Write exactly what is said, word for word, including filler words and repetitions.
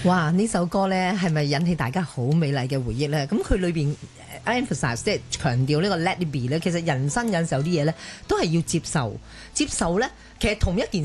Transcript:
哇！呢首歌咧係咪引起大家好美麗嘅回憶咧？咁佢裏邊 emphasize 即係強調呢個 let it be 咧，其實人生有時候啲嘢咧都係要接受，接受咧其實同一件